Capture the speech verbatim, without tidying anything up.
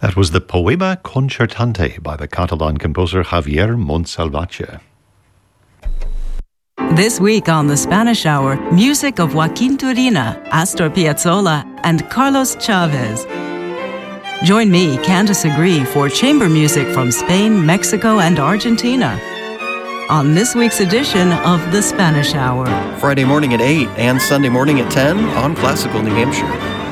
That was the Poema Concertante by the Catalan composer Javier Montsalvatge. This week on The Spanish Hour, music of Joaquin Turina, Astor Piazzolla, and Carlos Chavez. Join me, Candice Agree, for chamber music from Spain, Mexico, and Argentina on this week's edition of The Spanish Hour. Friday morning at eight and Sunday morning at ten on Classical New Hampshire.